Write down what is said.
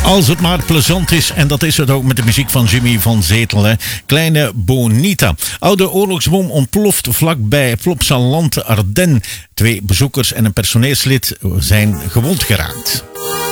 Als het maar plezant is, en dat is het ook met de muziek van Jimmy van Zetel. Hè. Kleine Bonita. Oude oorlogsbom ontploft vlakbij Plopsaland, Ardennen. 2 bezoekers en een personeelslid zijn gewond geraakt.